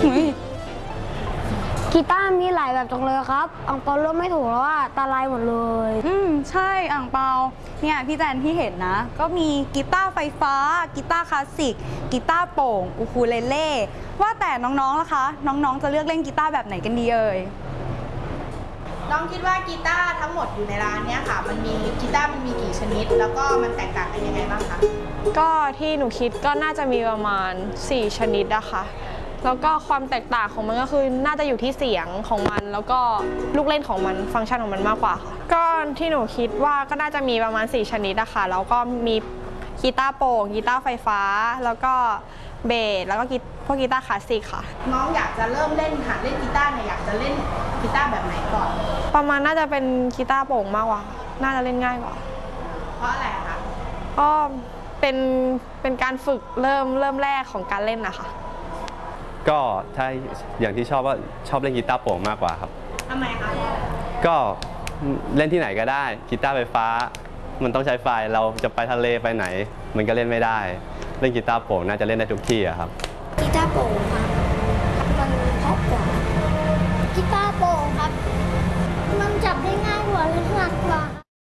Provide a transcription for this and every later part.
กีตาร์มีหลายแบบจังเลยครับอังเปาเริ่มไม่ถูกแล้วว่าตาลายหมดเลยใช่อ่างเปาเนี่ยพี่แจนที่เห็นนะก็มีกีตาร์ไฟฟ้ากีตาร์คลาสสิกกีตาร์โปร่งอูคูเลเล่ว่าแต่น้องๆล่ะคะน้องๆจะเลือกเล่นกีตาร์แบบไหนกันดีเอ่ยน้องคิดว่ากีตาร์ทั้งหมดอยู่ในร้านเนี้ยค่ะมันมีกีตาร์มันมีกี่ชนิดแล้วก็มันแตกต่างกันยังไงบ้างคะก็ที่หนูคิดก็น่าจะมีประมาณ4ชนิดนะคะแล้วก็ความแตกต่างของมันก็คือน่าจะอยู่ที่เสียงของมันแล้วก็ลูกเล่นของมันฟังก์ชันของมันมากกว่าค่ะก็ที่หนูคิดว่าก็น่าจะมีประมาณ4ชนิดนะคะแล้วก็มีกีตาร์โปร่งกีตาร์ไฟฟ้าแล้วก็เบสแล้วก็พวกกีตาร์คลาสสิกค่ะน้องอยากจะเริ่มเล่นหัดเล่นกีตาร์เนี่ยอยากจะเล่นกีตาร์แบบไหนก่อนประมาณน่าจะเป็นกีตาร์โปร่งมากกว่าน่าจะเล่นง่ายกว่าเพราะอะไรคะก็เป็นการฝึกเริ่มแรกของการเล่นนะคะก็ถ้าอย่างที่ชอบว่าชอบเล่นกีตาร์โปร่งมากกว่าครับทำไมคะก็เล่นที่ไหนก็ได้กีตาร์ไฟฟ้ามันต้องใช้ไฟเราจะไปทะเลไปไหนมันก็เล่นไม่ได้เล่นกีตาร์โปร่งน่าจะเล่นได้ทุกที่อะครับกีตาร์โปร่งครับมันเพราะกว่ากีตาร์โปร่งครับมันจับได้ง่ายกว่าและหนักกว่า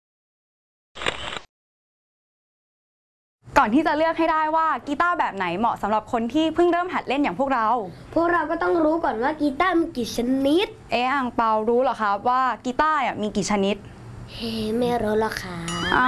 ก่อนที่จะเลือกให้ได้ว่ากีตาร์แบบไหนเหมาะสำหรับคนที่เพิ่งเริ่มหัดเล่นอย่างพวกเราก็ต้องรู้ก่อนว่ากีตาร์มีกี่ชนิดอ่างเปารู้เหรอครับว่ากีตาร์มีกี่ชนิดไม่รู้หรอกค่ะ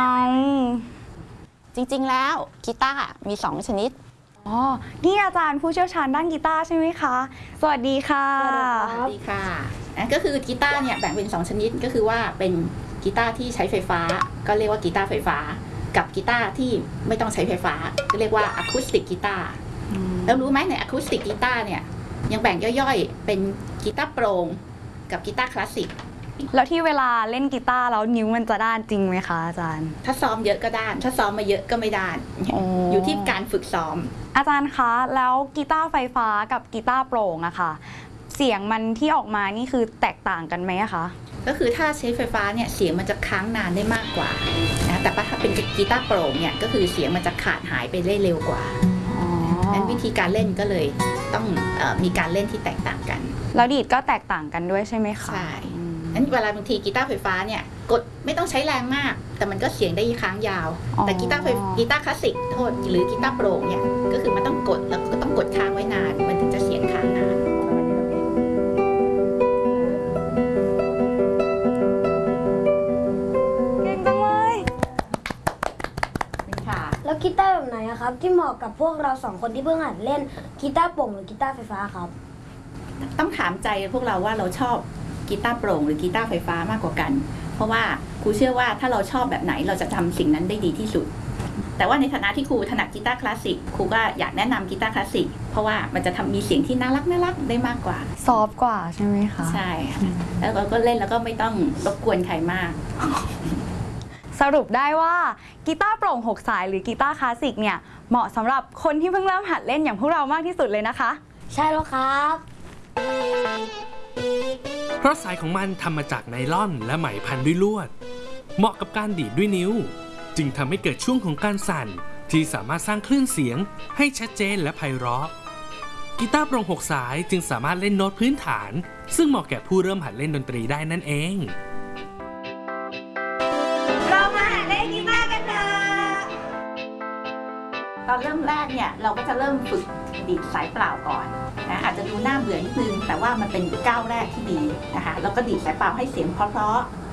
จริงๆแล้วกีตาร์มี2ชนิดนี่อาจารย์ผู้เชี่ยวชาญด้านกีตาร์ใช่ไหมคะสวัสดีค่ะสวัสดีค่ะก็คือกีตาร์เนี่ยแบ่งเป็น2ชนิดก็คือว่าเป็นกีตาร์ที่ใช้ไฟฟ้าก็เรียกว่ากีตาร์ไฟฟ้ากับกีตาร์ที่ไม่ต้องใช้ไฟฟ้าก็เรียกว่าอะคูสติกกีตาร์แล้วรู้ไหมในอะคูสติกกีตาร์เนี่ยยังแบ่งย่อยๆเป็นกีตาร์โปร่งกับกีตาร์คลาสสิกแล้วที่เวลาเล่นกีตาร์แล้วนิ้วมันจะด้านจริงไหมคะอาจารย์ถ้าซ้อมเยอะก็ด้านถ้าซ้อมมาเยอะก็ไม่ด้านอยู่ที่การฝึกซ้อมอาจารย์คะแล้วกีตาร์ไฟฟ้ากับกีตาร์โปร่งอะค่ะเสียงมันที่ออกมานี่คือแตกต่างกันไหมคะก็คือถ้าใช้ไฟฟ้าเนี่ยเสียงมันจะค้างนานได้มากกว่านะแต่ถ้าเป็นกีตาร์โปร่งเนี่ยก็คือเสียงมันจะขาดหายไปได้เร็วกว่านั้นวิธีการเล่นก็เลยต้องมีการเล่นที่แตกต่างกันแล้วดีดก็แตกต่างกันด้วยใช่ไหมคะใช่นั้นเวลาบางทีกีตาร์ไฟฟ้าเนี่ยกดไม่ต้องใช้แรงมากแต่มันก็เสียงได้ค้างยาวแต่กีตาร์คลาสสิกโทษหรือกีตาร์โปร่งเนี่ยก็คือมันต้องกดแล้วก็ต้องกดค้างไว้นานมันถึงจะเสียงค้างนานแล้วกีตาร์แบบไหนครับที่เหมาะกับพวกเรา2คนที่เพิ่งหัดเล่นกีตาร์โปร่งหรือกีตาร์ไฟฟ้าครับต้องถามใจพวกเราว่าเราชอบกีตาร์โปร่งหรือกีตาร์ไฟฟ้ามากกว่ากันเพราะว่าครูเชื่อว่าถ้าเราชอบแบบไหนเราจะทำสิ่งนั้นได้ดีที่สุดแต่ว่าในฐานะที่ครูถนัดกีตาร์คลาสสิกครูก็อยากแนะนำกีตาร์คลาสสิกเพราะว่ามันจะมีเสียงที่น่ารักได้มากกว่าซอฟต์กว่าใช่ไหมคะใช่แล้วเราก็เล่นแล้วก็ไม่ต้องรบกวนใครมากสรุปได้ว่ากีตาร์โปร่ง6สายหรือกีตาร์คลาสสิกเนี่ยเหมาะสำหรับคนที่เพิ่งเริ่มหัดเล่นอย่างพวกเรามากที่สุดเลยนะคะใช่แล้วครับเพราะสายของมันทำมาจากไนลอนและไหมพันด้วยลวดเหมาะกับการดีดด้วยนิ้วจึงทำให้เกิดช่วงของการสั่นที่สามารถสร้างคลื่นเสียงให้ชัดเจนและไพเราะกีตาร์โปร่ง6สายจึงสามารถเล่นโน้ตพื้นฐานซึ่งเหมาะแก่ผู้เริ่มหัดเล่นดนตรีได้นั่นเองตอนเริ่มแรกเนี่ยเราก็จะเริ่มฝึกดีดสายเปล่าก่อนนะอาจจะดูน่าเบื่อนิดนึงแต่ว่ามันเป็นก้าวแรกที่ดีนะคะแล้วก็ดีดสายเปล่าให้เสียงเพราะ